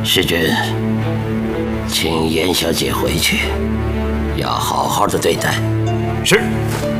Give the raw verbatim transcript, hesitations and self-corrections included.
世君，请严小姐回去，要好好的对待。 是。